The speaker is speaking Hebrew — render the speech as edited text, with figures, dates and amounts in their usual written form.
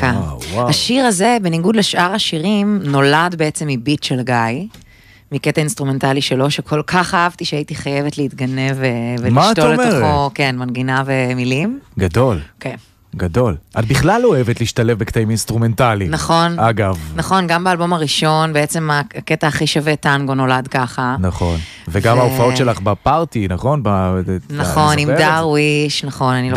להקה. השיר הזה, בניגוד לשאר השירים, נולד בעצם מביט של גיא, מקטע אינסטרומנטלי שלו, שכל כך אהבתי שהייתי חייבת להתגנב ולשתול לתוכו, כן, מנגינה ומילים. גדול. כן. גדול. את בכלל אוהבת להשתלב בקטעים אינסטרומנטליים. נכון. אגב. נכון, גם באלבום הראשון, בעצם הקטע הכי שווה טנגו נולד ככה. נכון. וגם ההופעות שלך בפארטי, נכון? נכון, עם דרוויש, נכון.